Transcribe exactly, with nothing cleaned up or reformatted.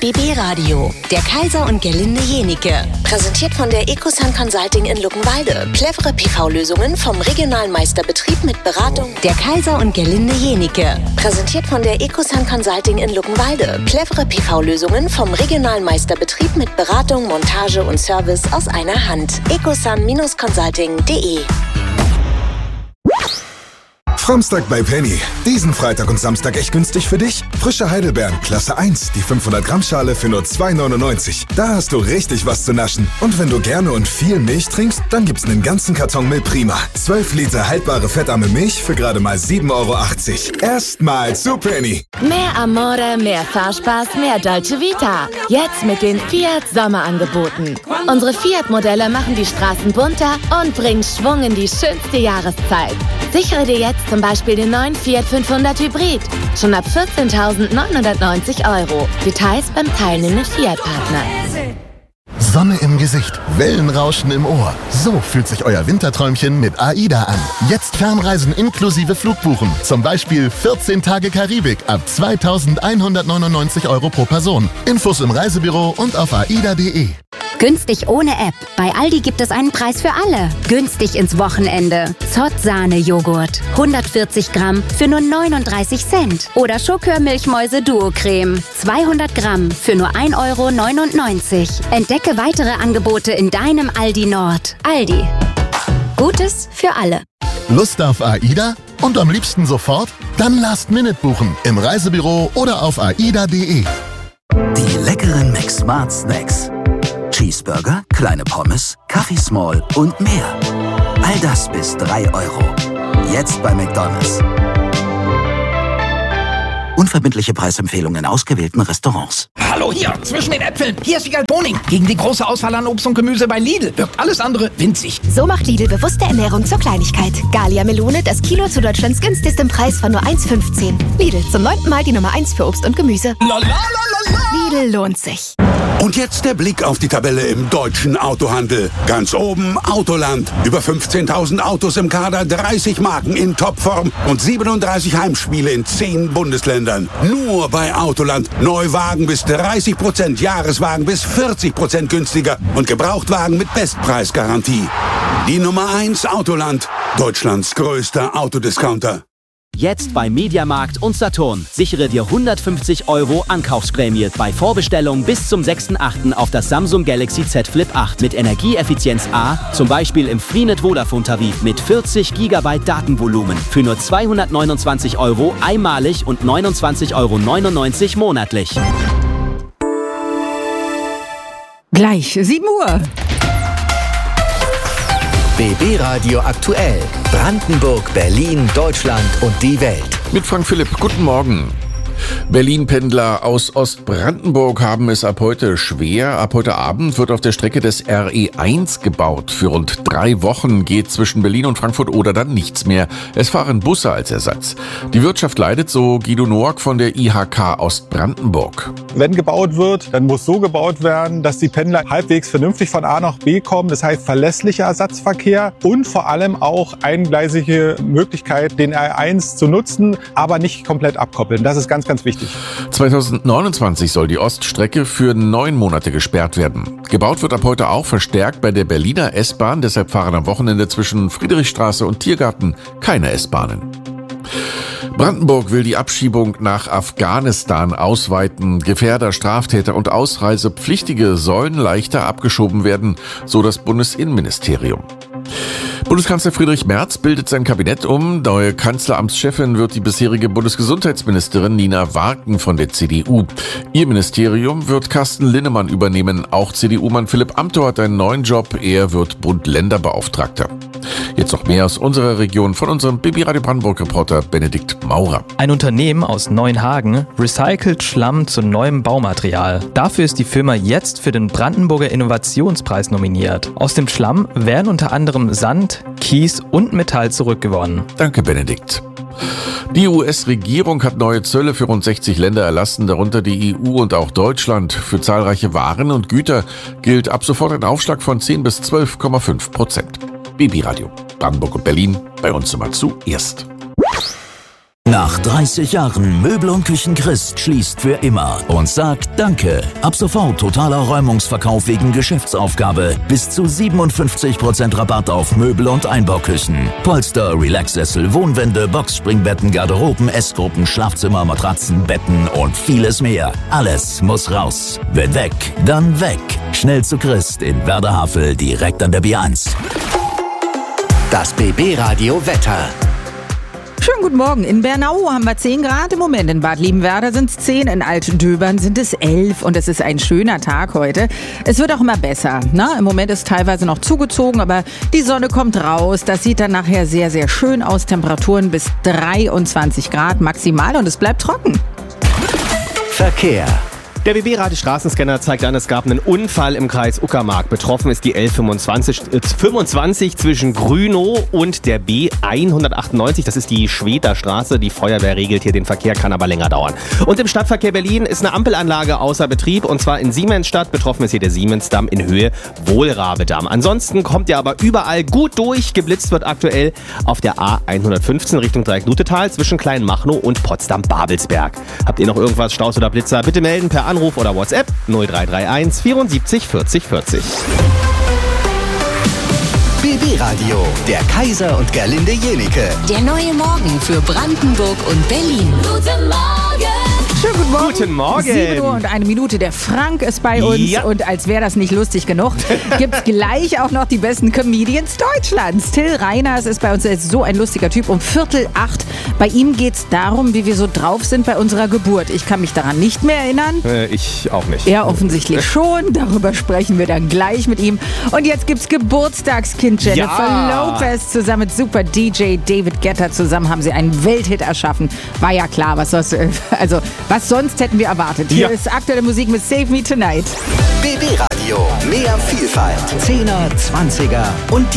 B B Radio. Der Kaiser und Gerlinde Jenike. Präsentiert von der Ecosun Consulting in Luckenwalde. Clevere P V-Lösungen vom regionalen Meisterbetrieb mit Beratung. Der Kaiser und Gerlinde Jenike. Präsentiert von der Ecosun Consulting in Luckenwalde. Clevere P V-Lösungen vom regionalen Meisterbetrieb mit Beratung, Montage und Service aus einer Hand. ecosun Consulting punkt de. Framstag bei Penny. Diesen Freitag und Samstag echt günstig für dich. Frische Heidelbeeren, Klasse eins, die fünfhundert Gramm Schale für nur zwei neunundneunzig. Da hast du richtig was zu naschen. Und wenn du gerne und viel Milch trinkst, dann gibt's einen ganzen Karton Milprima. zwölf Liter haltbare fettarme Milch für gerade mal sieben Euro achtzig. Erstmal zu Penny. Mehr Amore, mehr Fahrspaß, mehr Dolce Vita. Jetzt mit den Fiat Sommerangeboten. Unsere Fiat-Modelle machen die Straßen bunter und bringen Schwung in die schönste Jahreszeit. Sichere dir jetzt zum Beispiel den neuen Fiat fünfhundert Hybrid. Schon ab vierzehntausendneunhundertneunzig Euro. Details beim teilnehmenden Fiat-Partner. Sonne im Gesicht, Wellenrauschen im Ohr. So fühlt sich euer Winterträumchen mit AIDA an. Jetzt Fernreisen inklusive Flugbuchen. Zum Beispiel vierzehn Tage Karibik ab zweitausendeinhundertneunundneunzig Euro pro Person. Infos im Reisebüro und auf aida punkt de. Günstig ohne App. Bei Aldi gibt es einen Preis für alle. Günstig ins Wochenende. Zott-Sahne-Joghurt. hundertvierzig Gramm für nur neununddreißig Cent. Oder Schokör-Milchmäuse Duo-Creme. zweihundert Gramm für nur ein Euro neunundneunzig. Entdecke weitere Angebote in deinem Aldi Nord. Aldi. Gutes für alle. Lust auf AIDA? Und am liebsten sofort? Dann Last Minute buchen. Im Reisebüro oder auf aida punkt de. Die leckeren McSmart Snacks. Cheeseburger, kleine Pommes, Kaffee Small und mehr. All das bis drei Euro. Jetzt bei McDonald's. Unverbindliche Preisempfehlungen in ausgewählten Restaurants. Hallo hier, zwischen den Äpfeln. Hier ist Wiegald Boning. Gegen die große Auswahl an Obst und Gemüse bei Lidl wirkt alles andere winzig. So macht Lidl bewusste Ernährung zur Kleinigkeit. Gallia Melone, das Kilo zu Deutschlands günstigstem Preis von nur eins Komma fünfzehn. Lidl, zum neunten Mal die Nummer eins für Obst und Gemüse. Lidl lohnt sich. Und jetzt der Blick auf die Tabelle im deutschen Autohandel. Ganz oben Autoland. Über fünfzehntausend Autos im Kader, dreißig Marken in Topform und siebenunddreißig Heimspiele in zehn Bundesländern. Nur bei Autoland. Neuwagen bis dreißig Prozent, Jahreswagen bis vierzig Prozent günstiger und Gebrauchtwagen mit Bestpreisgarantie. Die Nummer eins Autoland. Deutschlands größter Autodiscounter. Jetzt bei Mediamarkt und Saturn. Sichere dir hundertfünfzig Euro Ankaufsprämie bei Vorbestellung bis zum sechsten achten auf das Samsung Galaxy Z Flip acht mit Energieeffizienz A, zum Beispiel im Freenet Vodafone Tarif mit vierzig Gigabyte Datenvolumen für nur zweihundertneunundzwanzig Euro einmalig und neunundzwanzig Euro neunundneunzig monatlich. Gleich sieben Uhr. B B Radio aktuell. Brandenburg, Berlin, Deutschland und die Welt. Mit Frank Philipp, guten Morgen. Berlin-Pendler aus Ostbrandenburg haben es ab heute schwer. Ab heute Abend wird auf der Strecke des R E eins gebaut. Für rund drei Wochen geht zwischen Berlin und Frankfurt-Oder dann nichts mehr. Es fahren Busse als Ersatz. Die Wirtschaft leidet, so Guido Noack von der I H K Ostbrandenburg. Wenn gebaut wird, dann muss so gebaut werden, dass die Pendler halbwegs vernünftig von A nach B kommen. Das heißt verlässlicher Ersatzverkehr und vor allem auch eingleisige Möglichkeit, den R E eins zu nutzen, aber nicht komplett abkoppeln. Das ist ganz, ganz wichtig. zweitausendneunundzwanzig soll die Oststrecke für neun Monate gesperrt werden. Gebaut wird ab heute auch verstärkt bei der Berliner S-Bahn. Deshalb fahren am Wochenende zwischen Friedrichstraße und Tiergarten keine S-Bahnen. Brandenburg will die Abschiebung nach Afghanistan ausweiten. Gefährder, Straftäter und Ausreisepflichtige sollen leichter abgeschoben werden, so das Bundesinnenministerium. Bundeskanzler Friedrich Merz bildet sein Kabinett um. Neue Kanzleramtschefin wird die bisherige Bundesgesundheitsministerin Nina Warken von der C D U. Ihr Ministerium wird Carsten Linnemann übernehmen. Auch C D U-Mann Philipp Amthor hat einen neuen Job. Er wird Bund-Länder-Beauftragter. Jetzt noch mehr aus unserer Region von unserem B B Radio Brandenburg-Reporter Benedikt Maurer. Ein Unternehmen aus Neuenhagen recycelt Schlamm zu neuem Baumaterial. Dafür ist die Firma jetzt für den Brandenburger Innovationspreis nominiert. Aus dem Schlamm werden unter anderem Sand, Kies und Metall zurückgewonnen. Danke, Benedikt. Die U S-Regierung hat neue Zölle für rund sechzig Länder erlassen, darunter die E U und auch Deutschland. Für zahlreiche Waren und Güter gilt ab sofort ein Aufschlag von zehn bis zwölf Komma fünf Prozent. B B Radio, Brandenburg und Berlin, bei uns immer zuerst. Nach dreißig Jahren Möbel und Küchen Christ schließt für immer und sagt Danke. Ab sofort totaler Räumungsverkauf wegen Geschäftsaufgabe. Bis zu siebenundfünfzig Prozent Rabatt auf Möbel und Einbauküchen. Polster, Relaxsessel, Wohnwände, Boxspringbetten, Garderoben, Essgruppen, Schlafzimmer, Matratzen, Betten und vieles mehr. Alles muss raus. Wenn weg, dann weg. Schnell zu Christ in Werder-Havel, direkt an der B eins. Das B B-Radio Wetter. Schönen guten Morgen. In Bernau haben wir zehn Grad im Moment. In Bad Liebenwerda sind es zehn. In Altdöbern sind es elf. Und es ist ein schöner Tag heute. Es wird auch immer besser. Na, im Moment ist teilweise noch zugezogen, aber die Sonne kommt raus. Das sieht dann nachher sehr, sehr schön aus. Temperaturen bis dreiundzwanzig Grad maximal und es bleibt trocken. Verkehr. Der B B-Radio Straßenscanner zeigt an, es gab einen Unfall im Kreis Uckermark. Betroffen ist die L fünfundzwanzig, äh, fünfundzwanzig zwischen Grünow und der B hundertachtundneunzig. Das ist die Schweder Straße. Die Feuerwehr regelt hier den Verkehr, kann aber länger dauern. Und im Stadtverkehr Berlin ist eine Ampelanlage außer Betrieb, und zwar in Siemensstadt. Betroffen ist hier der Siemensdamm in Höhe Wohlrabedamm. Ansonsten kommt ihr aber überall gut durch. Geblitzt wird aktuell auf der A hundertfünfzehn Richtung Dreieck-Lutetal zwischen Kleinmachnow und Potsdam-Babelsberg. Habt ihr noch irgendwas, Staus oder Blitzer? Bitte melden per Anruf oder WhatsApp null drei drei eins vierundsiebzig vierzig vierzig. B B-Radio, der Kaiser und Gerlinde Jenike. Der neue Morgen für Brandenburg und Berlin. Guten Morgen! Schönen guten Morgen. Guten Morgen. sieben Uhr und eine Minute. Der Frank ist bei uns. Ja. Und als wäre das nicht lustig genug, gibt es gleich auch noch die besten Comedians Deutschlands. Till Reiners ist bei uns, er ist so ein lustiger Typ. Um Viertel acht. Bei ihm geht es darum, wie wir so drauf sind bei unserer Geburt. Ich kann mich daran nicht mehr erinnern. Äh, ich auch nicht. Er offensichtlich schon. Darüber sprechen wir dann gleich mit ihm. Und jetzt gibt's Geburtstagskind Jennifer Ja. Lopez. Zusammen mit Super D J David Guetta zusammen haben sie einen Welthit erschaffen. War ja klar, was sonst, also, was sonst hätten wir erwartet. Hier Ja. ist aktuelle Musik mit Save Me Tonight. B B-Radio, mehr Vielfalt. Zehner, Zwanziger und